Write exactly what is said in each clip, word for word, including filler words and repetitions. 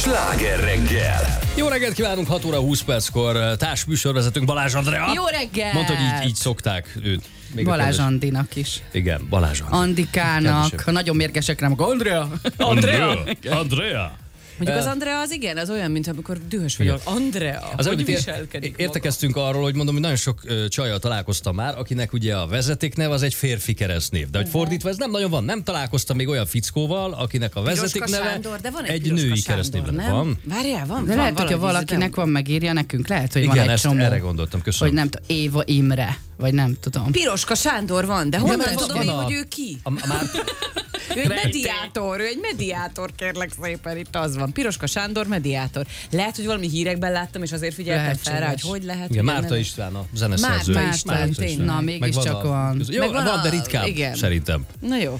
Sláger reggel! Jó reggelt kívánunk, hat óra húsz perckor. Társműsorvezetőnk Balázs Andrea. Jó reggelt! Mondta, hogy így, így szokták őt. Még Balázs Andinak is. Igen, Balázs Andi. Andikának, ha nagyon mérgesek nem, akkor Andrea. Andrea. Andrea. Mondjuk az Andrea az igen, az olyan, mint amikor dühös vagyok. Andrea, az hogy hogy viselkedik értekeztünk arról, hogy mondom, hogy nagyon sok uh, csajjal találkoztam már, akinek ugye a vezetéknev az egy férfi keresztnév. De hogy fordítva ez nem nagyon van. Nem találkoztam még olyan fickóval, akinek a vezetékneve Sándor, de van egy, egy női keresztnév. Van? Várjál, van. De van lehet, hogyha valahogy, valakinek van, megírja nekünk, lehet, hogy igen, van egy ezt csomó. erre gondoltam, köszönöm. Hogy nem tudom, Éva Imre, vagy nem tudom. Piroska Sándor van, de honnan mert tudom van én, a- hogy ő ki? A, a, már, Ő egy mediátor, ő egy mediátor, kérlek szépen, itt az van. Piroska Sándor, mediátor. Lehet, hogy valami hírekben láttam, és azért figyeltem fel rá, hogy hogy lehet. igen, hogy Márta neve- István a zeneszerző. Márta is. István, Márta tényleg. István. Na, Meg mégiscsak a- van. Jó, Meg van van, de a- ritkább, igen. szerintem. Na jó.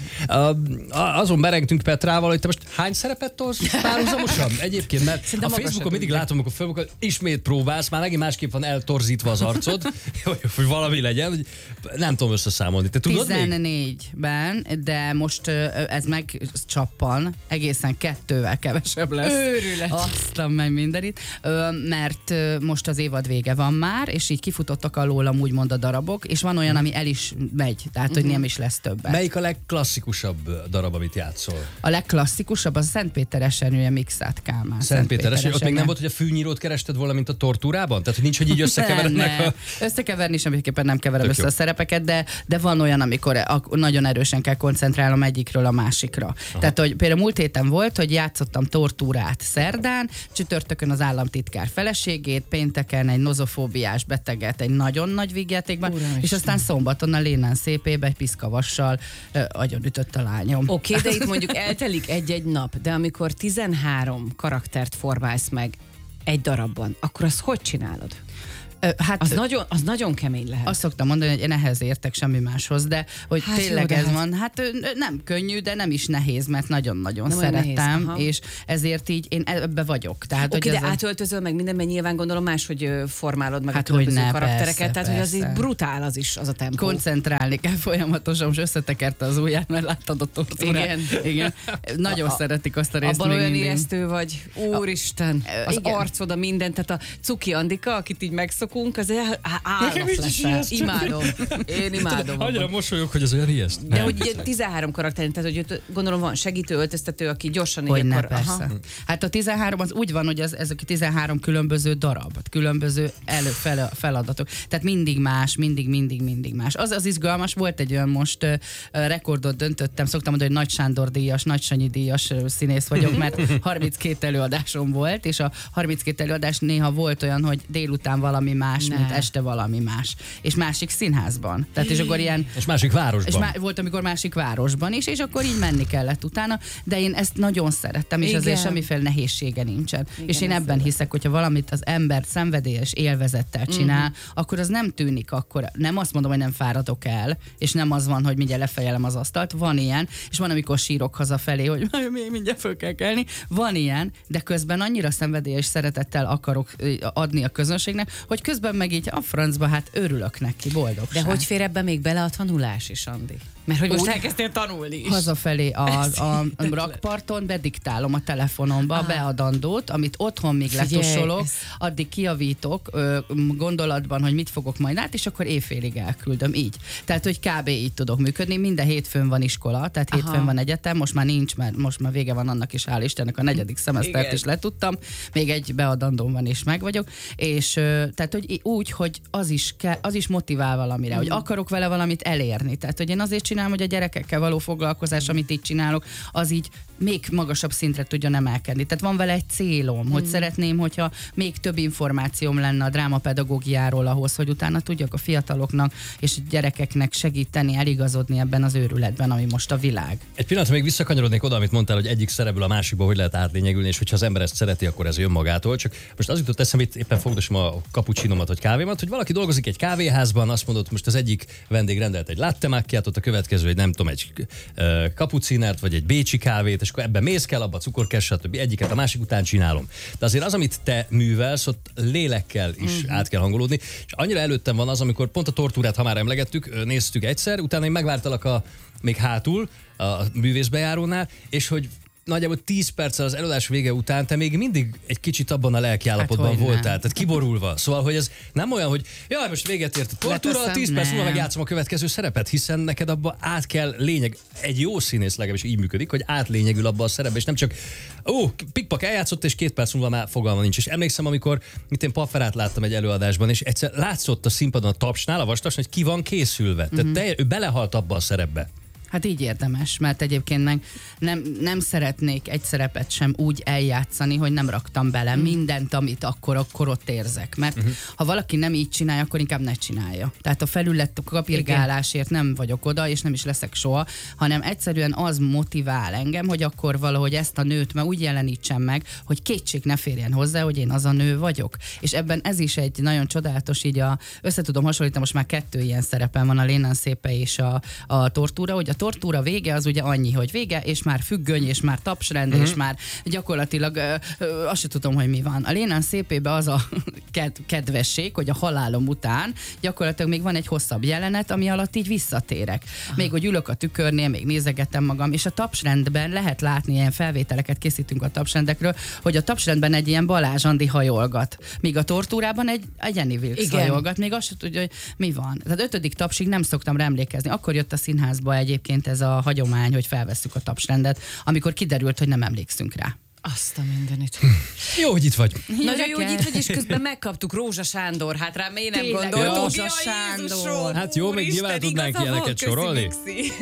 Uh, azon merengtünk Petrával, hogy te most hány szerepet tolsz párhuzamosan? Egyébként, mert Szerintem a Facebookon magasabb mindig ügy. látom, amikor fel, ismét próbálsz, már megint másképp van eltorzítva az arcod, hogy, hogy valami legyen, hogy nem tudom összeszámolni. Te tudod még? tizennégyben, de most ö, ez megcsappan, egészen kettővel kevesebb lesz. Őrület. Aztán meg mindenit, Ö, mert ö, most az évad vége van már, és így kifutottak alólam úgymond a darabok, és van olyan, ami el is megy, tehát hogy nem is lesz többet. Melyik a legklasszikusabb darab, amit játszol? A legklasszikusabb az a Szentpéter esernyője Mixát Kálmán. Szentpéteres, ott még esernyő. nem volt, hogy a fűnyírót kerested volna, mint a tortúrában? Tehát, hogy nincs, hogy így összekeverednek Nem, a... nem. Összekeverni semmiképpen nem keverem Tök össze jó. a szerepeket, de, de van olyan, amikor a- nagyon erősen kell koncentrálnom egyikről a másikra. Aha. Tehát, hogy például múlt héten volt, hogy játszottam tortúrát szerdán, csütörtökön az államtitkár feleségét, pénteken egy nozofóbiás beteget egy nagyon nagy vígjátékban, Uram és aztán szombaton a Lénán szépébe egy piszkavassal ö, agyonütött a lányom. Oké, okay, de itt mondjuk eltelik egy-egy nap, de amikor tizenhárom karaktert formálsz meg egy darabban, akkor azt hogy csinálod? Ö, hát Az nagyon, az nagyon kemény lehet. azt szoktam mondani, hogy én ehhez értek, semmi máshoz, de hogy Hát hát tényleg jó, de ez hát- van. Hát ö, nem könnyű, de nem is nehéz, mert nagyon-nagyon Nem olyan szerettem, nehéz, aha. és ezért így én ebbe vagyok. Tehát, Oké, hogy de ez a- átöltözöl meg minden, mert nyilván gondolom máshogy ö, formálod meg Hát, a különböző hogyne, karaktereket, persze, tehát hogy az persze. így brutál az is, az a tempó. koncentrálni kell folyamatosan, most összetekerte az ujját, mert láttad a tortúrát. Igen. Igen. Nagyon A- szeretik azt a részt Abban még olyan mindig. ijesztő vagy, úristen, A- az igen. arcod, a minden, tehát a Cuki Andika, akit így megszokunk, az el- á- állat Nekem is lesz. ijesztő. Imádom, én imádom. Annyira abban. mosolyog, hogy az olyan ijesztő. De hogy ugye tizenhárom karakter, tehát hogy ott gondolom van segítő, öltöztető, aki gyorsan Hogy így ne, akkor... persze. aha. Hát a tizenhárom az úgy van, hogy az, ezek a tizenhárom különböző darab, különböző elő, fel, feladatok. Tehát mindig más, mindig, mindig, mindig más. Az az izgalmas, volt egy olyan most uh, rekordot döntöttem, szoktam mondani, hogy Nagy Sándor díjas, Nagy Sanyi díjas uh, színész vagyok, mert harminckét előadásom volt, és a harminckét előadás néha volt olyan, hogy délután valami más, Ne. mint este valami más. És másik színházban. Tehát és akkor ilyen És másik városban. és má- volt, amikor másik városban is, és akkor így menni kellett utána, de én ezt nagyon szerettem, és Igen. azért semmiféle nehézsége nincsen. Igen, és én ezt ebben hiszek, hogyha valamit az ember szenvedélyes élvezettel csinál, Mhm. uh-huh. akkor az nem tűnik akkor. Nem azt mondom, hogy nem fáradok el, és nem az van, hogy mindjárt lefejelem az asztalt. Van ilyen, és van, amikor sírok hazafelé, hogy még mindjárt föl kell kelni. Van ilyen, de közben annyira szenvedélyes szeretettel akarok ö, adni a közönségnek, hogy közben meg így a francba, hát örülök neki, boldog. De hogy fér ebbe még bele a tanulás is, Andi? Mert hogy most Úgy- elkezdtél tanulni is. Hazafelé a, Ez a hihetetlen. rakparton bediktálom a telefonomba a Ah. beadandót, amit otthon még Figyelj, letusolok, ez- addig kijavítok ö, m, gondolatban, hogy mit fogok majd át, és akkor éjfélig elküldöm így. Tehát, hogy kb. Így tudok működni. Minden hétfőn van iskola, tehát Aha. hétfőn van egyetem, most már nincs, mert most már vége van annak is, hál' Istennek, a negyedik szemesztert Igen. is letudtam, még egy beadandóm van és meg vagyok, és ö, tehát, hogy í- úgy, hogy az is, ke, az is motivál valamire, hogy akarok vele valamit elérni. Tehát, hogy én azért csinálom, hogy a gyerekekkel való foglalkozás, amit így csinálok, az így még magasabb szintre tudjon emelkedni. Tehát van vele egy célom, hogy szeretném, hogyha még több információm lenne a drámapedagógiáról ahhoz, hogy utána tudjak a fiataloknak és a gyerekeknek segíteni, eligazodni ebben az őrületben, ami most a világ. Egy pillanatra még visszakanyarodnék oda, amit mondtál, hogy egyik szerepből a másikba hogy lehet átlényegülni, és hogyha az ember ezt szereti, akkor ez jön magától. Csak most az jutott eszembe, itt éppen fogdosom a kapucsinomat vagy kávémat, hogy valaki dolgozik egy kávéházban, azt mondott, most az egyik vendég rendelt egy latte macchiatot, a következő egy nem tudom, egy uh, kapucinert, vagy egy bécsi kávét, és akkor ebben mész kell, abba cukorkás, stb. Egyiket a másik után csinálom. De azért az, amit te művelsz, ott lélekkel is uh-huh. át kell hangolódni. És annyira előttem van az, amikor pont a tortúrát, ha már emlegettük, néztük egyszer, utána én megvártalak a, még hátul a művészbejárónál, és hogy nagyjából tíz perccel az előadás vége után te még mindig egy kicsit abban a lelkiállapotban Hát, hogy voltál, nem. tehát kiborulva. Szóval, hogy ez nem olyan, hogy jaj, most véget ért a tortúra, Leteszem, tíz perc múlva nem. megjátszom a következő szerepet, hiszen neked abba át kell lényeg, egy jó színész legalábbis így működik, hogy átlényegül abba a szerepbe, és nem csak ó, pikpak eljátszott, és két perc múlva már fogalma nincs. És emlékszem, amikor itt én Pafferát láttam egy előadásban, és egyszer látszott a színpadon a tapsnál, a vastasnál, hogy ki van készülve. Tehát te, ő belehalt abba a szerepbe. Hát így érdemes, mert egyébként meg nem, nem szeretnék egy szerepet sem úgy eljátszani, hogy nem raktam bele mindent, amit akkor, akkor ott érzek. Mert uh-huh. ha valaki nem így csinálja, akkor inkább ne csinálja. Tehát a felület kapirgálásért nem vagyok oda, és nem is leszek soha, hanem egyszerűen az motivál engem, hogy akkor valahogy ezt a nőt már úgy jelenítsem meg, hogy kétség ne férjen hozzá, hogy én az a nő vagyok. És ebben ez is egy nagyon csodálatos, így a, összetudom hasonlítani, most már kettő ilyen szerepem van, a Lénán szépe és a, a tortúra, hogy a tortúra vége az ugye annyi, hogy vége, és már függöny, és már tapsrend, uh-huh. és már gyakorlatilag ö, ö, azt se tudom, hogy mi van. A Lénán szépébe az a ked- kedvesség, hogy a halálom után gyakorlatilag még van egy hosszabb jelenet, ami alatt így visszatérek. Aha. Még hogy ülök a tükörnél, még nézegetem magam, és a tapsrendben lehet látni, ilyen felvételeket készítünk a tapsrendekről, hogy a tapsrendben egy ilyen Balázs Andi hajolgat, míg a tortúrában egy, egy Annie Wilkes hajolgat, még azt se tudja, hogy mi van. Tehát ötödik tapsig nem szoktam rá emlékezni. Akkor jött a színházba egyébként ez a hagyomány, hogy felvesszük a tapsrendet, amikor kiderült, hogy nem emlékszünk rá. Azt a mindenit. Jó, hogy itt vagy. Nagyon jó, hogy itt vagy, és közben megkaptuk Rózsa Sándor. Hát rám én nem Tényleg, gondoltunk. Rózsa Jaj, Sándor. Jézusom, Hát jó, még úristen, nyilván tudnánk igaza ilyeneket volt, köszi, sorolni. Mixi.